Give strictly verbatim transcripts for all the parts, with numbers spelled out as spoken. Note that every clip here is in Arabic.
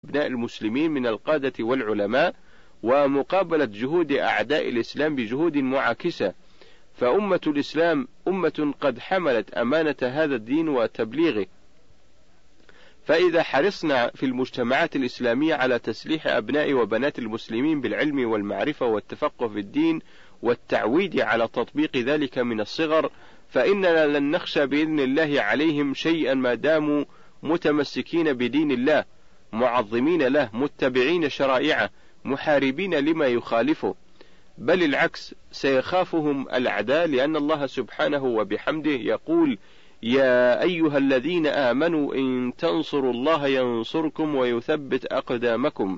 أبناء المسلمين من القادة والعلماء، ومقابلة جهود أعداء الإسلام بجهود معاكسة. فأمة الإسلام أمة قد حملت أمانة هذا الدين وتبليغه، فإذا حرصنا في المجتمعات الإسلامية على تسليح أبناء وبنات المسلمين بالعلم والمعرفة والتفقه في الدين والتعويد على تطبيق ذلك من الصغر، فإننا لن نخشى بإذن الله عليهم شيئا ما داموا متمسكين بدين الله، معظمين له، متبعين شرائعه، محاربين لما يخالفه، بل العكس، سيخافهم الأعداء، لأن الله سبحانه وبحمده يقول: يا أيها الذين آمنوا إن تنصروا الله ينصركم ويثبت أقدامكم.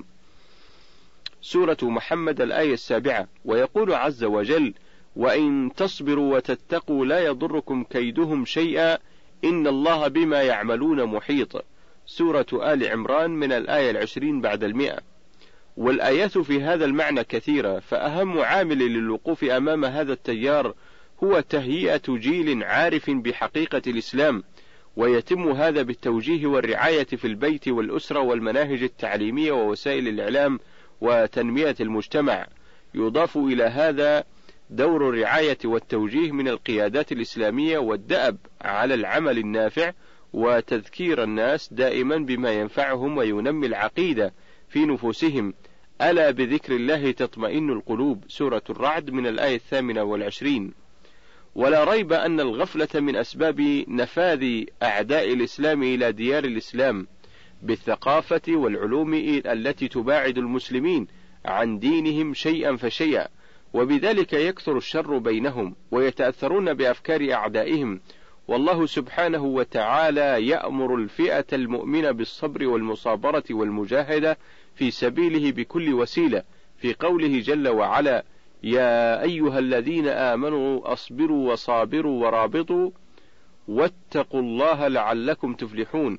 سورة محمد الآية السابعة. ويقول عز وجل: وإن تصبروا وتتقوا لا يضركم كيدهم شيئا إن الله بما يعملون محيط. سورة آل عمران من الآية العشرين بعد المئة. والآيات في هذا المعنى كثيرة، فأهم عامل للوقوف أمام هذا التيار هو تهيئة جيل عارف بحقيقة الإسلام، ويتم هذا بالتوجيه والرعاية في البيت والأسرة والمناهج التعليمية ووسائل الإعلام وتنمية المجتمع. يضاف إلى هذا دور الرعاية والتوجيه من القيادات الإسلامية والدأب على العمل النافع وتذكير الناس دائما بما ينفعهم وينمي العقيدة في نفوسهم. ألا بذكر الله تطمئن القلوب. سورة الرعد من الآية الثامنة والعشرين. ولا ريب أن الغفلة من أسباب نفاذ أعداء الإسلام إلى ديار الإسلام بالثقافة والعلوم التي تباعد المسلمين عن دينهم شيئا فشيئا، وبذلك يكثر الشر بينهم ويتأثرون بأفكار أعدائهم. والله سبحانه وتعالى يأمر الفئة المؤمنة بالصبر والمصابرة والمجاهدة في سبيله بكل وسيلة، في قوله جل وعلا: يا أيها الذين آمنوا أصبروا وصابروا ورابطوا واتقوا الله لعلكم تفلحون.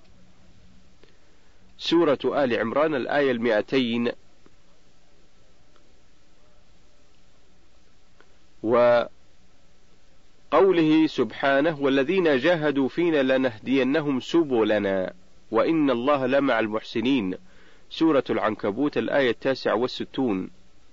سورة آل عمران الآية المئتين. وقوله سبحانه: والذين جاهدوا فينا لنهدينهم سبلنا وإن الله لمع المحسنين. سورة العنكبوت الآية التاسعة والستون.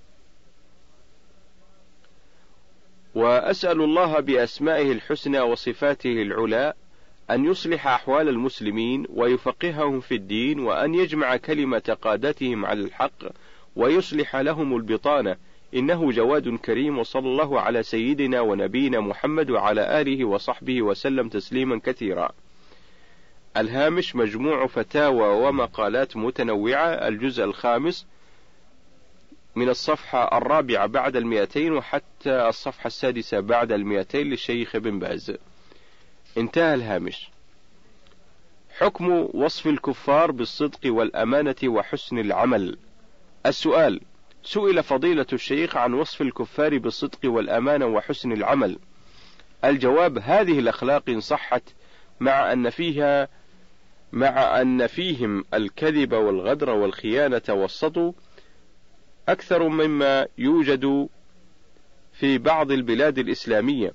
وأسأل الله بأسمائه الحسنى وصفاته العلى أن يصلح أحوال المسلمين ويفقههم في الدين، وأن يجمع كلمة قادتهم على الحق ويصلح لهم البطانة، إنه جواد كريم. وصلى الله على سيدنا ونبينا محمد وعلى آله وصحبه وسلم تسليما كثيرا. الهامش: مجموع فتاوى ومقالات متنوعة، الجزء الخامس، من الصفحة الرابعة بعد المئتين وحتى الصفحة السادسة بعد المئتين للشيخ بن باز. انتهى الهامش. حكم وصف الكفار بالصدق والأمانة وحسن العمل. السؤال: سئل فضيلة الشيخ عن وصف الكفار بالصدق والأمانة وحسن العمل. الجواب: هذه الأخلاق إن صحت، مع أن فيها مع أن فيهم الكذب والغدر والخيانة والسطو أكثر مما يوجد في بعض البلاد الإسلامية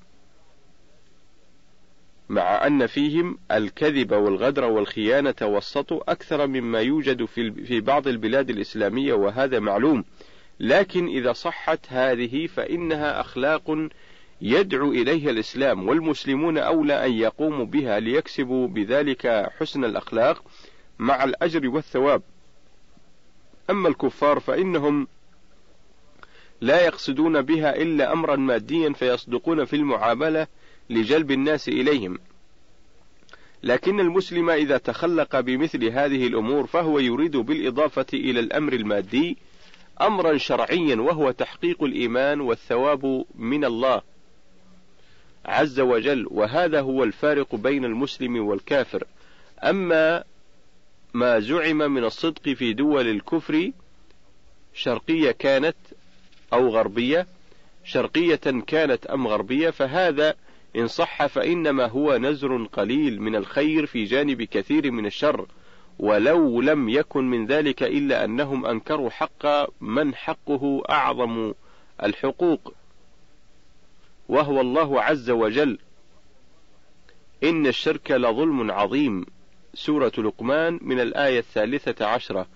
مع أن فيهم الكذب والغدر والخيانة والسطو أكثر مما يوجد في في بعض البلاد الإسلامية، وهذا معلوم. لكن إذا صحت هذه فإنها أخلاق يدعو إليها الإسلام، والمسلمون أولى أن يقوموا بها ليكسبوا بذلك حسن الأخلاق مع الأجر والثواب. أما الكفار فإنهم لا يقصدون بها إلا أمرا ماديا، فيصدقون في المعاملة لجلب الناس إليهم. لكن المسلم إذا تخلق بمثل هذه الأمور فهو يريد بالإضافة إلى الأمر المادي أمرا شرعيا، وهو تحقيق الإيمان والثواب من الله عز وجل، وهذا هو الفارق بين المسلم والكافر. أما ما زعم من الصدق في دول الكفر، شرقية كانت أو غربية، شرقية كانت أم غربية، فهذا إن صح فإنما هو نزر قليل من الخير في جانب كثير من الشر، ولو لم يكن من ذلك إلا أنهم أنكروا حق من حقه أعظم الحقوق، وهو الله عز وجل: إن الشرك لظلم عظيم. سورة لقمان من الآية الثالثة عشرة